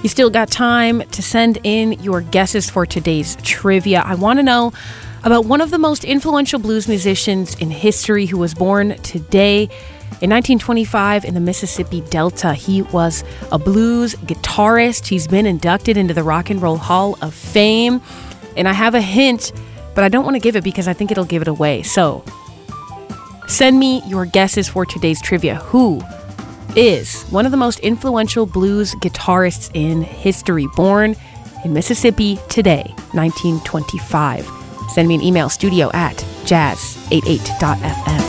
You still got time to send in your guesses for today's trivia. I want to know about one of the most influential blues musicians in history who was born today. In 1925 in the Mississippi Delta, he was a blues guitarist. He's been inducted into the Rock and Roll Hall of Fame. And I have a hint, but I don't want to give it because I think it'll give it away. So send me your guesses for today's trivia. Who is one of the most influential blues guitarists in history, born in Mississippi today, 1925? Send me an email, studio@jazz88.fm.